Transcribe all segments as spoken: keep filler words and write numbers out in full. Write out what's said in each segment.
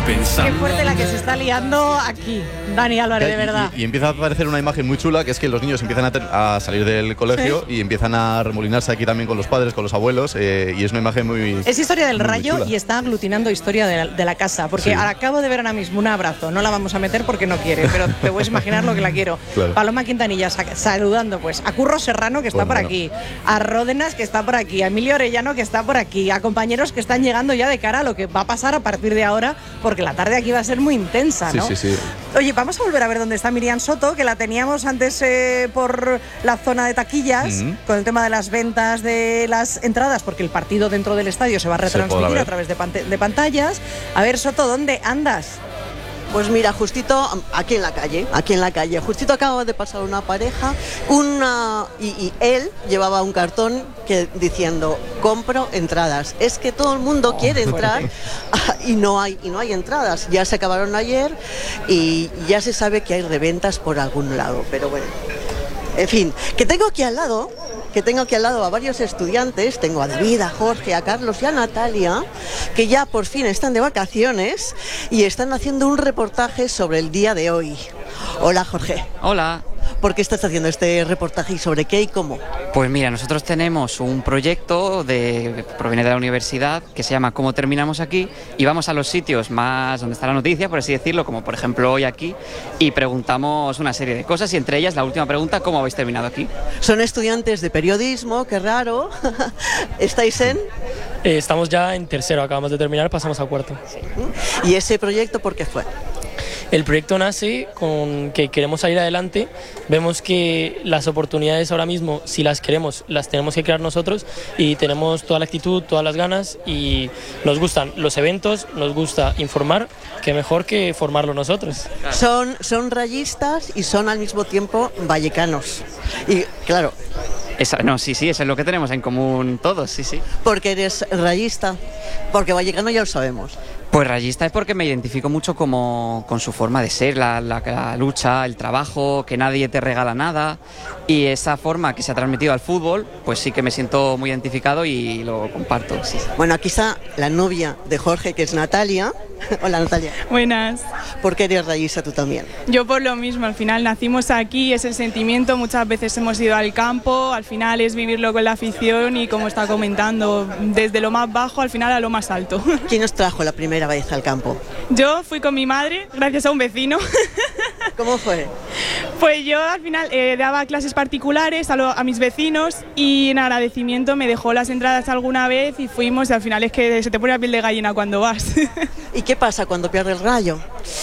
Pensando Qué fuerte la que se está liando aquí, Dani Álvarez, de verdad. Y, y empieza a aparecer una imagen muy chula, que es que los niños empiezan a, ter, a salir del colegio ¿Sí? y empiezan a remolinarse aquí también con los padres, con los abuelos, eh, y es una imagen muy... Es historia del muy, muy Rayo chula. y está aglutinando historia de la, de la casa, porque Sí. acabo de ver ahora mismo un abrazo, no la vamos a meter porque no quiere, pero te puedes imaginar lo que la quiero. Claro. Paloma Quintanilla sa- saludando pues a Curro Serrano, que está Bueno, por bueno. aquí, a Ródenas, que está por aquí, a Emilio Orellano, que está por aquí, a compañeros que están llegando ya de cara a lo que va a pasar a partir de ahora, porque la tarde aquí va a ser muy intensa, ¿no? Sí, sí, sí. Oye, vamos a volver a ver dónde está Miriam Soto, que la teníamos antes eh, por la zona de taquillas, Mm. con el tema de las ventas de las entradas, porque el partido dentro del estadio se va a Se podrá retransmitir ver. a través de, pante- de pantallas. A ver, Soto, ¿dónde andas? Pues mira, justito aquí en la calle, aquí en la calle, justito acaba de pasar una pareja, una y, y él llevaba un cartón que diciendo compro entradas. Es que todo el mundo quiere entrar y no hay y no hay entradas. Ya se acabaron ayer y ya se sabe que hay reventas por algún lado, pero bueno. En fin, que tengo aquí al lado, que tengo aquí al lado a varios estudiantes, tengo a David, a Jorge, a Carlos y a Natalia, que ya por fin están de vacaciones y están haciendo un reportaje sobre el día de hoy. Hola, Jorge. Hola. ¿Por qué estás haciendo este reportaje y sobre qué y cómo? Pues mira, nosotros tenemos un proyecto de, que proviene de la universidad que se llama ¿Cómo terminamos aquí? Y vamos a los sitios más donde está la noticia, por así decirlo, como por ejemplo hoy aquí, y preguntamos una serie de cosas y entre ellas la última pregunta, ¿cómo habéis terminado aquí? Son estudiantes de periodismo, qué raro. ¿Estáis en? Eh, estamos ya en tercero, acabamos de terminar, pasamos a cuarto. ¿Y ese proyecto por qué fue? El proyecto nace con que queremos salir adelante, vemos que las oportunidades ahora mismo, si las queremos, las tenemos que crear nosotros y tenemos toda la actitud, todas las ganas y nos gustan los eventos, nos gusta informar, que mejor que formarlo nosotros. Son, son rayistas y son al mismo tiempo vallecanos. Y claro, Esa, no, sí, sí, eso es lo que tenemos en común todos, sí, sí. porque eres rayista, porque vallecano ya lo sabemos. Pues rayista es porque me identifico mucho como, con su forma de ser, la, la, la lucha, el trabajo, que nadie te regala nada y esa forma que se ha transmitido al fútbol, pues sí que me siento muy identificado y lo comparto. Sí. Bueno, aquí está la novia de Jorge, que es Natalia. Hola, Natalia. Buenas. ¿Por qué eres rayista tú también? Yo por lo mismo, al final nacimos aquí, es el sentimiento, muchas veces hemos ido al campo, al final es vivirlo con la afición y como está comentando, desde lo más bajo al final a lo más alto. ¿Quién os trajo la primera vez al campo? Yo fui con mi madre, gracias a un vecino. ¿Cómo fue? Pues yo al final eh, daba clases particulares a, lo, a mis vecinos y en agradecimiento me dejó las entradas alguna vez y fuimos y al final es que se te pone la piel de gallina cuando vas. ¿Y qué pasa cuando pierde el Rayo?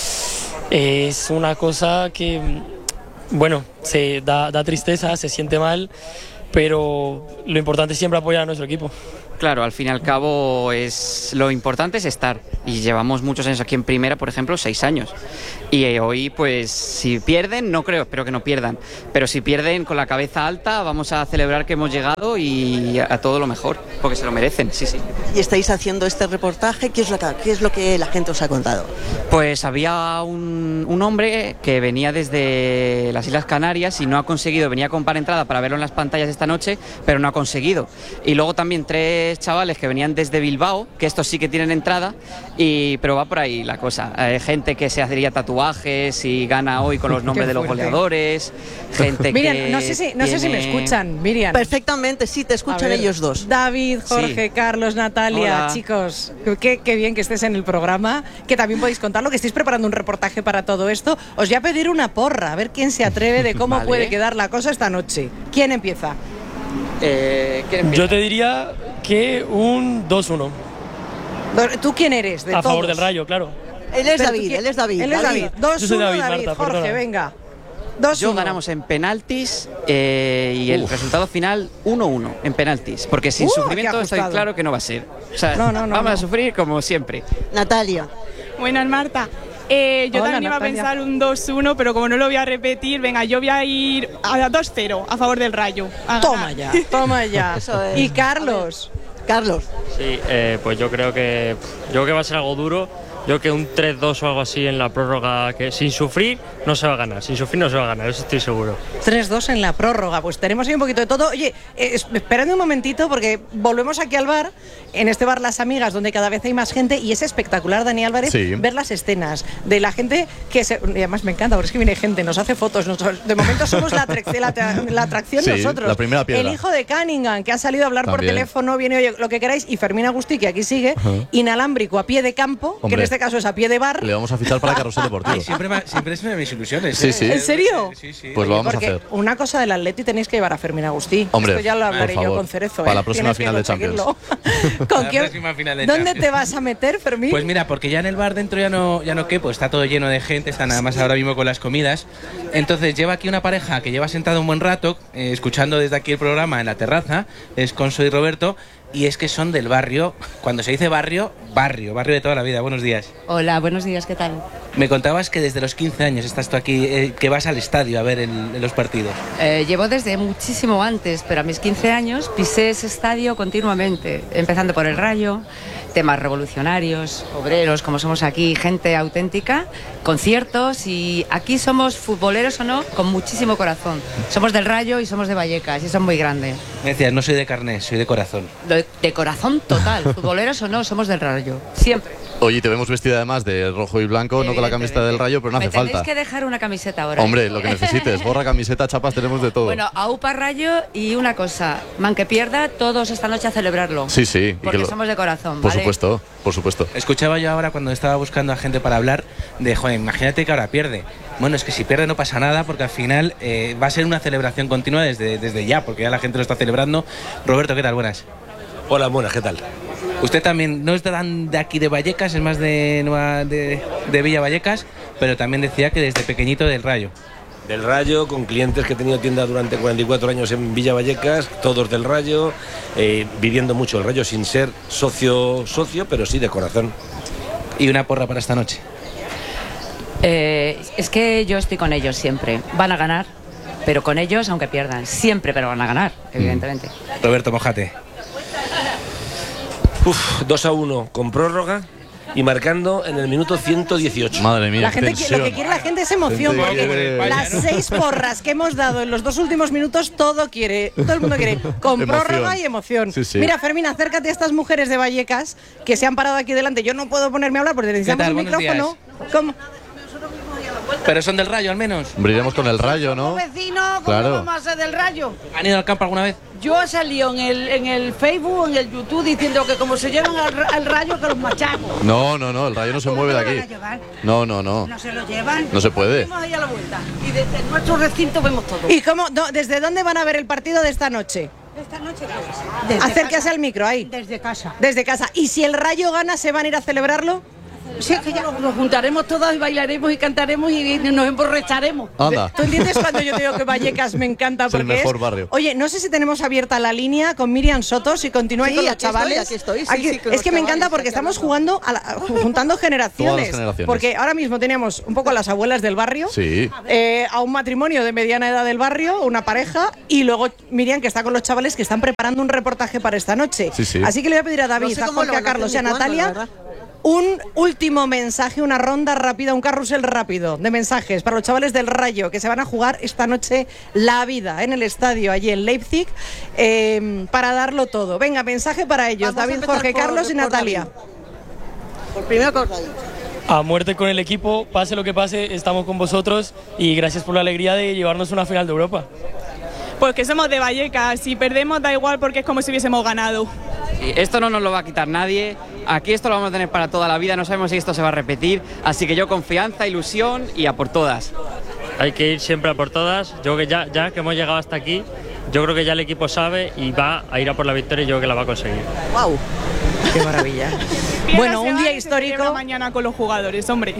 Es una cosa que, bueno, se da, da tristeza, se siente mal, pero lo importante es siempre apoyar a nuestro equipo. Claro, al fin y al cabo es lo importante es estar y llevamos muchos años aquí en primera, por ejemplo, seis años y eh, hoy pues si pierden, no creo, espero que no pierdan, pero si pierden con la cabeza alta vamos a celebrar que hemos llegado y a, a todo lo mejor, porque se lo merecen, sí, sí. ¿Y estáis haciendo este reportaje? ¿Qué es lo que, qué es lo que la gente os ha contado? Pues había un, un hombre que venía desde las Islas Canarias y no ha conseguido, venía a comprar entrada para verlo en las pantallas esta noche, pero no ha conseguido. Y luego también tres chavales que venían desde Bilbao, que estos sí que tienen entrada, y, pero va por ahí la cosa. Hay gente que se haría tatuajes y gana hoy con los nombres de los goleadores, gente Miriam, que no sé si, no sé si me tiene- escuchan, Miriam. Perfectamente, sí, te A escuchan ver, ellos dos. David, Jorge, Sí. Carlos, Natalia, Hola. chicos, qué, qué bien que estés en el programa, que también podéis contarlo, que estéis preparando un reportaje para todo esto. Os voy a pedir una porra, a ver quién se atreve de cómo Vale. puede quedar la cosa esta noche. ¿Quién empieza? Eh, ¿quién empieza? Yo te diría que un dos uno, Do- ¿Tú quién eres? De a favor todos? del Rayo, claro. Él es Pero tú David, quién- él es David. Él es David. dos Yo soy uno, David, David, Marta, Jorge, perdona. venga. dos Yo uno. ganamos en penaltis eh, y el Uf. resultado final uno uno en penaltis, porque sin Uh, qué sufrimiento estoy ajustado. claro que no va a ser. O sea, No, no, no, vamos no. a sufrir como siempre. Natalia. Buenas, Marta. Eh, yo Hola, también iba a Natalia. pensar un dos uno, pero como no lo voy a repetir, venga, yo voy a ir a dos cero a favor del Rayo. a Toma ganar. ya, toma ya. Eso es. Y Carlos. Carlos. Sí, eh, pues yo creo que yo creo que va a ser algo duro. Yo que un tres dos o algo así en la prórroga, que sin sufrir no se va a ganar, sin sufrir no se va a ganar, eso estoy seguro. tres dos en la prórroga, pues tenemos ahí un poquito de todo. Oye, eh, esperadme un momentito porque volvemos aquí al bar, en este bar Las Amigas, donde cada vez hay más gente y es espectacular, Dani Álvarez, sí. ver las escenas de la gente que se... Y además me encanta porque es que viene gente, nos hace fotos, nos, de momento somos la, la, la atracción sí, nosotros. La primera piedra. El hijo de Cunningham, que ha salido a hablar También. por teléfono, viene oye, lo que queráis, y Fermín Agustí, que aquí sigue, uh-huh. inalámbrico a pie de campo, Hombre, que en este caso es a pie de bar. Le vamos a fichar para Carrusel Deportivo. Ay, siempre, me, siempre es una de mis ilusiones. Sí, ¿eh? sí. ¿En serio? Sí, sí. Pues lo vamos Porque a hacer. Una cosa del Atleti tenéis que llevar a Fermín Agustí. Hombre, Esto ya lo hablaré por yo favor, con Cerezo. Para ¿eh? la próxima final de Champions. ¿Con la quién? próxima final de ¿Dónde Champions. te vas a meter, Fermín? Pues mira, porque ya en el bar dentro ya no, ya no quepo, está todo lleno de gente, está nada más ahora mismo con las comidas. Entonces lleva aquí una pareja que lleva sentada un buen rato, eh, escuchando desde aquí el programa en la terraza, es Conso y Roberto, y es que son del barrio, cuando se dice barrio, barrio, barrio de toda la vida. Buenos días. Hola, buenos días, ¿qué tal? Me contabas que desde los quince años estás tú aquí, eh, que vas al estadio a ver el, los partidos. Eh, llevo desde muchísimo antes, pero a mis quince años pisé ese estadio continuamente, empezando por el Rayo, temas revolucionarios, obreros, como somos aquí, gente auténtica, conciertos, y aquí somos futboleros o no, con muchísimo corazón. Somos del Rayo y somos de Vallecas, y eso es muy grande. Me decías, no soy de carné, soy de corazón. De, de corazón total, futboleros o no, somos del Rayo, siempre. Oye, te vemos vestida además de rojo y blanco, no con la camiseta del Rayo, pero no hace Me tenéis falta. que dejar una camiseta ahora. Hombre, lo que necesites, gorra, camiseta, chapas, tenemos de todo. Bueno, aupa Rayo, y una cosa, man que pierda, todos esta noche a celebrarlo. Sí, sí. Porque y que lo... somos de corazón, Por ¿vale? supuesto, por supuesto. Escuchaba yo ahora cuando estaba buscando a gente para hablar de, joder, imagínate que ahora pierde. Bueno, es que si pierde no pasa nada porque al final eh, va a ser una celebración continua desde, desde ya, porque ya la gente lo está celebrando. Roberto, ¿qué tal? Buenas. Hola, buenas, ¿qué tal? Usted también no es tan de aquí de Vallecas, es más de, de, de Villa Vallecas, pero también decía que desde pequeñito del Rayo. Del Rayo, con clientes que he tenido tienda durante cuarenta y cuatro años en Villa Vallecas, todos del Rayo, eh, viviendo mucho el Rayo sin ser socio, socio, pero sí de corazón. ¿Y una porra para esta noche? Eh, es que yo estoy con ellos siempre. Van a ganar, pero con ellos, aunque pierdan. Siempre, pero van a ganar, evidentemente. Mm. Roberto, mójate. Uf, dos a uno con prórroga y marcando en el minuto ciento dieciocho. Madre mía, la gente que, lo que quiere la gente es emoción, gente porque quiere... las seis porras que hemos dado en los dos últimos minutos, todo quiere, todo el mundo quiere, con Emoción. prórroga y emoción. Sí, sí. Mira, Fermín, acércate a estas mujeres de Vallecas que se han parado aquí delante. Yo no puedo ponerme a hablar porque necesitamos tal? un Buenos micrófono. ¿Cómo? Pero son del Rayo al menos. Hombre, iremos con el Rayo, ¿no? Vecino, ¿cómo Claro. vamos a ser del Rayo? ¿Han ido al campo alguna vez? Yo he salido en el, en el Facebook, en el YouTube, diciendo que como se llevan al, al Rayo, que los machaco. No, no, no, el Rayo no se mueve de ¿Cómo lo van a aquí. llevar? No, no, no. No se lo llevan. No se puede. Vamos ahí a la vuelta. Y desde nuestro recinto vemos todo. ¿Y cómo, no, desde dónde van a ver el partido de esta noche? Esta noche desde Acérquese casa. al micro ahí. Desde casa. Desde casa. ¿Y si el Rayo gana, se van a ir a celebrarlo? Sí, es que ya nos juntaremos todos y bailaremos y cantaremos y nos emborracharemos. Anda. ¿Tú entiendes cuando yo te digo que Vallecas me encanta? Es el Porque mejor barrio. Oye, no sé si tenemos abierta la línea con Miriam Soto, si continúa ahí Sí, con los aquí estoy, chavales. aquí estoy, sí, Aquí- sí, con es los que me chavales, encanta porque aquí estamos hablando. jugando a la- juntando generaciones, Todas las generaciones. Porque ahora mismo teníamos un poco a las abuelas del barrio, Sí. eh, a un matrimonio de mediana edad del barrio, una pareja, y luego Miriam que está con los chavales que están preparando un reportaje para esta noche. Sí, sí. Así que le voy a pedir a David, No sé a cómo lo Jorge, a van a Carlos y a hacer ni cuándo, la Natalia verdad. un último mensaje, una ronda rápida, un carrusel rápido de mensajes para los chavales del Rayo que se van a jugar esta noche la vida en el estadio allí en Leipzig, eh, para darlo todo. Venga, mensaje para ellos, Vamos a David, empezar Jorge, por- Carlos y por Natalia. David. Por primero con David. A muerte con el equipo, pase lo que pase, estamos con vosotros y gracias por la alegría de llevarnos a una final de Europa. Pues que somos de Vallecas, si perdemos da igual porque es como si hubiésemos ganado. Sí, esto no nos lo va a quitar nadie, aquí esto lo vamos a tener para toda la vida, no sabemos si esto se va a repetir, así que yo confianza, ilusión y a por todas. Hay que ir siempre a por todas. Yo creo que ya, ya que hemos llegado hasta aquí, yo creo que ya el equipo sabe y va a ir a por la victoria y yo creo que la va a conseguir. Wow. Qué maravilla. Bueno, un día histórico. Mañana con los jugadores, hombre.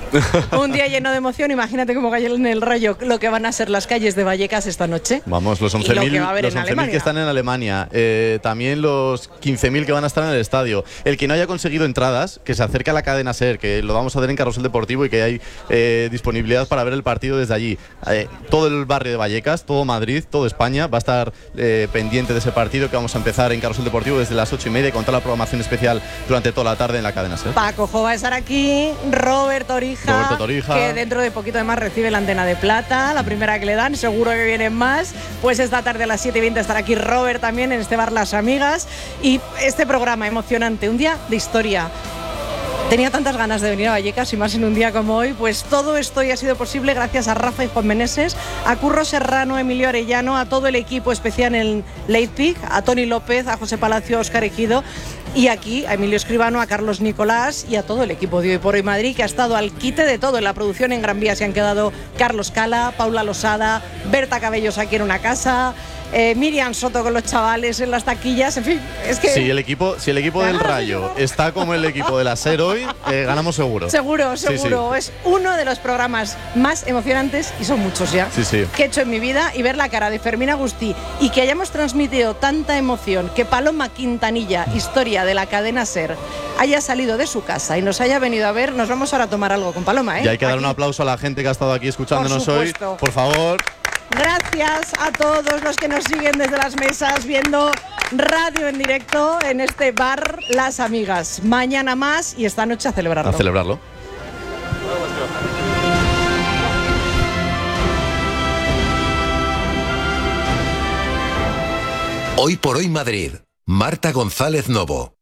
Un día lleno de emoción. Imagínate cómo cae en el Rayo lo que van a ser las calles de Vallecas esta noche. Vamos, los Y lo once mil que va a haber los en once mil Alemania. que están en Alemania, eh, también los quince mil que van a estar en el estadio. El que no haya conseguido entradas, que se acerque a la cadena SER, que lo vamos a ver en Carrusel Deportivo y que hay eh, disponibilidad para ver el partido desde allí. Eh, todo el barrio de Vallecas, todo Madrid, todo España va a estar eh, pendiente de ese partido que vamos a empezar en Carrusel Deportivo desde las ocho y media con toda la programación programación especial durante toda la tarde en la cadena SER. Paco Jo va a estar aquí, Robert Torija, Roberto Torija, que dentro de poquito además recibe la antena de plata, la primera que le dan, seguro que vienen más. Pues esta tarde a las siete y veinte estará aquí Robert también en este bar Las Amigas. Y este programa emocionante, un día de historia. Tenía tantas ganas de venir a Vallecas y más en un día como hoy, pues todo esto ya ha sido posible gracias a Rafa y Juan Meneses, a Curro Serrano, Emilio Arellano, a todo el equipo especial en Leipzig, a Tony López, a José Palacio, a Óscar Ejido y aquí a Emilio Escribano, a Carlos Nicolás y a todo el equipo de Hoy por Hoy Madrid, que ha estado al quite de todo. En la producción en Gran Vía se han quedado Carlos Cala, Paula Losada, Berta Cabellos aquí en una casa, Eh, Miriam Soto con los chavales en las taquillas, en fin, es que... Si el equipo, si el equipo del Rayo está como el equipo de la SER hoy, eh, ganamos seguro. Seguro, seguro. Sí, sí. Es uno de los programas más emocionantes, y son muchos ya, sí, sí. que he hecho en mi vida, y ver la cara de Fermín Agustí y que hayamos transmitido tanta emoción, que Paloma Quintanilla, historia de la cadena SER, haya salido de su casa y nos haya venido a ver. Nos vamos ahora a tomar algo con Paloma, ¿eh? Y hay que dar aquí. un aplauso a la gente que ha estado aquí escuchándonos Por hoy. supuesto. Por favor. Gracias a todos los que nos siguen desde las mesas viendo radio en directo en este bar Las Amigas. Mañana más y esta noche a celebrarlo. A celebrarlo. Hoy por Hoy Madrid. Marta González Novo.